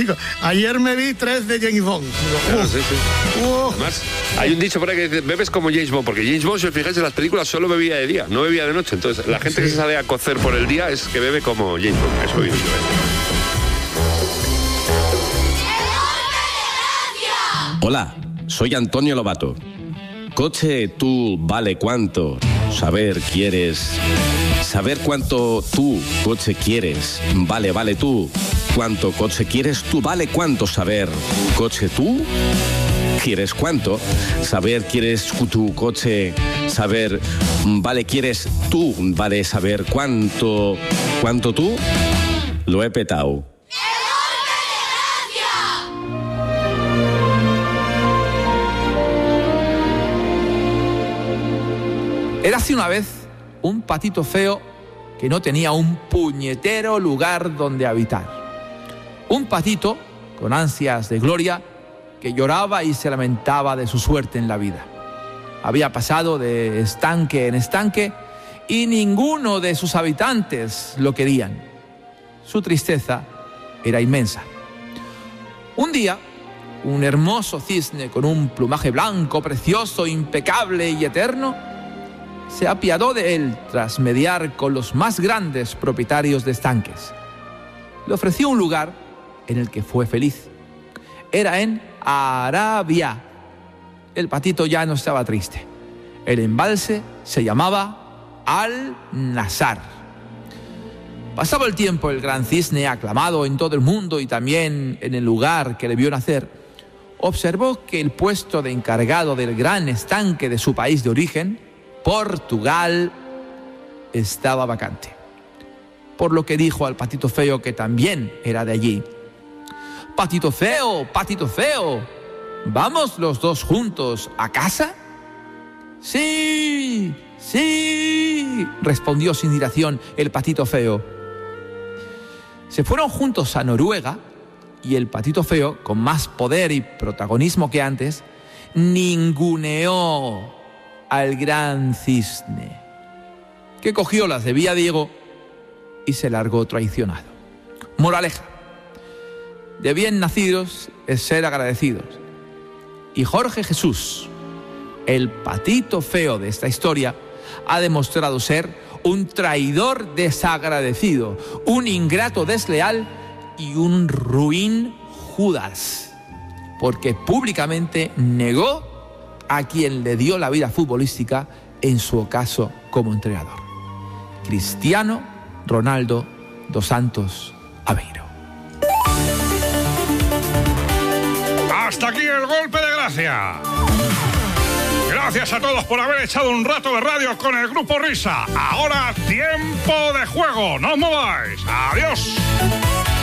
Digo, ayer me vi 3 de James Bond. Digo, sí. Además, hay un dicho por ahí que dice, bebes como James Bond, porque James Bond, si os fijáis en las películas, solo bebía de día, no bebía de noche. Entonces, la gente que se sale a cocer por el día es que bebe como James Bond. Eso viene yo. Hola, soy Antonio Lobato. Coche, tú vale cuánto. Saber quieres. Saber cuánto tú, coche, quieres. Vale tú. Cuánto coche quieres, tú vale cuánto. Saber, coche, tú quieres cuánto. Saber quieres tu coche. Saber, vale quieres tú. Vale saber cuánto. ¿Cuánto tú? Lo he petado. Érase una vez un patito feo que no tenía un puñetero lugar donde habitar. Un patito con ansias de gloria que lloraba y se lamentaba de su suerte en la vida. Había pasado de estanque en estanque y ninguno de sus habitantes lo querían. Su tristeza era inmensa. Un día, un hermoso cisne con un plumaje blanco, precioso, impecable y eterno, se apiadó de él tras mediar con los más grandes propietarios de estanques. Le ofreció un lugar en el que fue feliz. Era en Arabia. El patito ya no estaba triste. El embalse se llamaba Al-Nazar. Pasaba el tiempo, el gran cisne, aclamado en todo el mundo y también en el lugar que le vio nacer, observó que el puesto de encargado del gran estanque de su país de origen, Portugal, estaba vacante. Por lo que dijo al patito feo, que también era de allí: patito feo, ¿vamos los dos juntos a casa? Sí, respondió sin dilación el patito feo. Se fueron juntos a Noruega y el patito feo, con más poder y protagonismo que antes, ninguneó al gran cisne, que cogió las de Villadiego y se largó traicionado. Moraleja: de bien nacidos es ser agradecidos. Y Jorge Jesús, el patito feo de esta historia, ha demostrado ser un traidor desagradecido, un ingrato desleal y un ruin Judas, porque públicamente negó a quien le dio la vida futbolística en su ocaso como entrenador: Cristiano Ronaldo dos Santos Aveiro. Hasta aquí el golpe de gracia. Gracias a todos por haber echado un rato de radio con el Grupo Risa. Ahora tiempo de juego. No os mováis. Adiós.